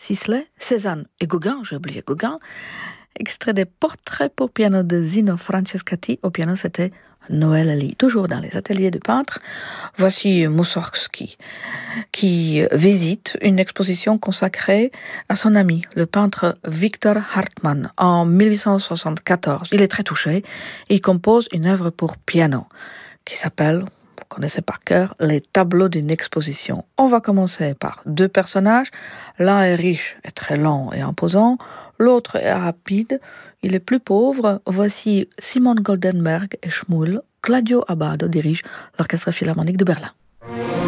Sisley, Cézanne et Gauguin, j'ai oublié Gauguin. Extrait des portraits pour piano de Zino Francescatti. Au piano, c'était Noël Ali. Toujours dans les ateliers de peintres. Voici Mussorgsky, qui visite une exposition consacrée à son ami, le peintre Victor Hartmann, en 1874. Il est très touché et il compose une œuvre pour piano qui s'appelle, vous connaissez par cœur, Les tableaux d'une exposition. On va commencer par deux personnages. L'un est riche et très lent et imposant, l'autre est rapide, il est plus pauvre. Voici Simon Goldenberg et Schmull. Claudio Abbado dirige l'Orchestre Philharmonique de Berlin.